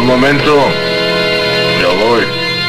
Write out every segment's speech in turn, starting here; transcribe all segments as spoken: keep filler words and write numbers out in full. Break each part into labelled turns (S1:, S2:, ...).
S1: momento. Ya voy.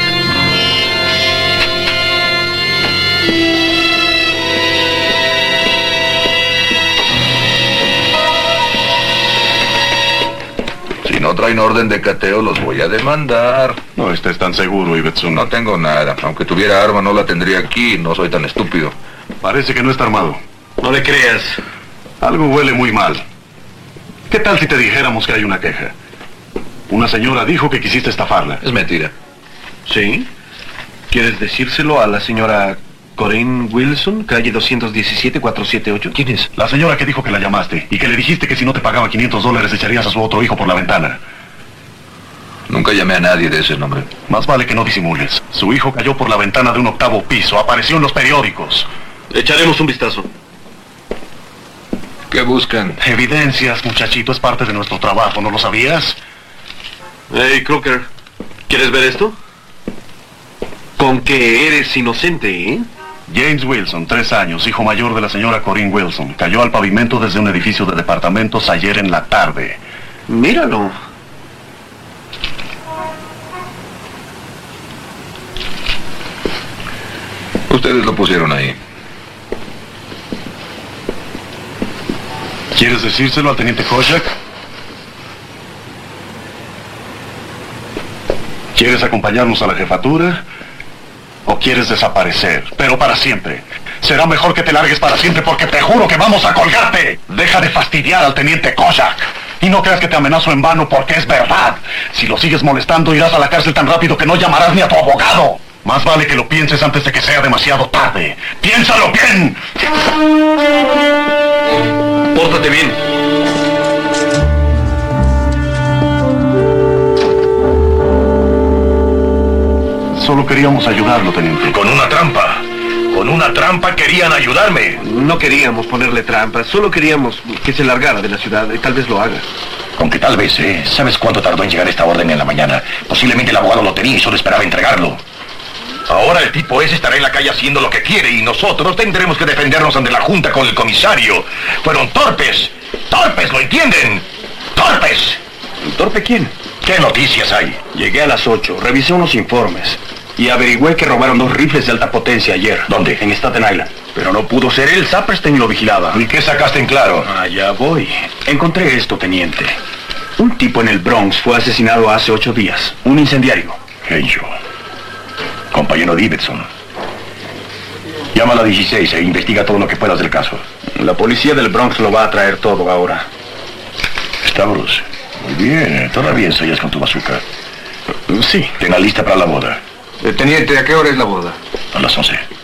S1: Si no traen orden de cateo, los voy a demandar.
S2: No estés tan seguro, Ibbotson.
S1: No tengo nada. Aunque tuviera arma, no la tendría aquí. No soy tan estúpido.
S2: Parece que no está armado.
S3: No le creas.
S2: Algo huele muy mal. ¿Qué tal si te dijéramos que hay una queja? Una señora dijo que quisiste estafarla.
S1: Es mentira.
S3: ¿Sí? ¿Quieres decírselo a la señora Corinne Wilson, calle doscientos diecisiete, cuatrocientos setenta y ocho? ¿Quién es?
S2: La señora que dijo que la llamaste y que le dijiste que si no te pagaba quinientos dólares echarías a su otro hijo por la ventana.
S1: Nunca llamé a nadie de ese nombre.
S2: Más vale que no disimules. Su hijo cayó por la ventana de un octavo piso. Apareció en los periódicos.
S3: Echaremos un vistazo.
S1: ¿Qué buscan?
S2: Evidencias, muchachito. Es parte de nuestro trabajo. ¿No lo sabías?
S3: Hey, Crooker. ¿Quieres ver esto? Con que eres inocente, ¿eh?
S2: James Wilson, tres años, hijo mayor de la señora Corinne Wilson. Cayó al pavimento desde un edificio de departamentos ayer en la tarde.
S3: Míralo.
S1: Ustedes lo pusieron ahí.
S2: ¿Quieres decírselo al teniente Kojak? ¿Quieres acompañarnos a la jefatura? ¿O quieres desaparecer? Pero para siempre. Será mejor que te largues para siempre porque te juro que vamos a colgarte. Deja de fastidiar al teniente Kojak. Y no creas que te amenazo en vano porque es verdad. Si lo sigues molestando irás a la cárcel tan rápido que no llamarás ni a tu abogado. Más vale que lo pienses antes de que sea demasiado tarde. ¡Piénsalo bien!
S3: Pórtate bien.
S2: Solo queríamos ayudarlo, teniente.
S4: Con una trampa. Con una trampa querían ayudarme.
S3: No queríamos ponerle trampas, solo queríamos que se largara de la ciudad y tal vez lo haga.
S4: Con que tal vez, ¿eh? ¿Sabes cuánto tardó en llegar esta orden en la mañana? Posiblemente el abogado lo tenía y solo esperaba entregarlo. Ahora el tipo ese estará en la calle haciendo lo que quiere y nosotros tendremos que defendernos ante la junta con el comisario. Fueron torpes. Torpes, ¿lo entienden? ¡Torpes!
S3: ¿Torpe quién?
S4: ¿Qué noticias hay?
S3: Llegué a las ocho, revisé unos informes y averigüé que robaron dos rifles de alta potencia ayer.
S4: ¿Dónde?
S3: En Staten Island. Pero no pudo ser él, Saperstein lo vigilaba.
S4: ¿Y qué sacaste en claro?
S3: Allá voy. Encontré esto, teniente. Un tipo en el Bronx fue asesinado hace ocho días. Un incendiario.
S4: Hey, yo. Compañero de Ibbotson. Llama a la dieciséis e investiga todo lo que puedas del caso.
S3: La policía del Bronx lo va a traer todo ahora.
S4: Está, Bruce. Muy bien. Todavía ensayas con tu bazooka.
S3: Sí.
S4: Tenga lista para la boda.
S1: Teniente, ¿a qué hora es la boda?
S4: A las once.